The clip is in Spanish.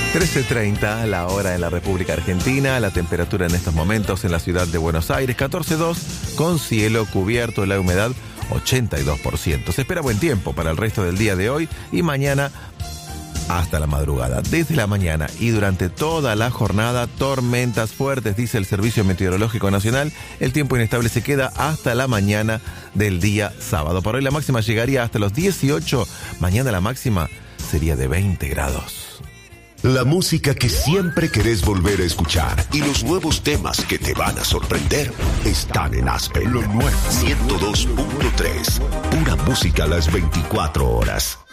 13:30, la hora en la República Argentina. La temperatura en estos momentos en la ciudad de Buenos Aires, 14,2, con cielo cubierto, la humedad 82%. Se espera buen tiempo para el resto del día de hoy y mañana hasta la madrugada. Desde la mañana y durante toda la jornada, tormentas fuertes, dice el Servicio Meteorológico Nacional. El tiempo inestable se queda hasta la mañana del día sábado. Por hoy la máxima llegaría hasta los 18. Mañana la máxima sería de 20 grados. La música que siempre querés volver a escuchar y los nuevos temas que te van a sorprender están en Aspen. Lo nuevo 102.3. Pura música a las 24 horas.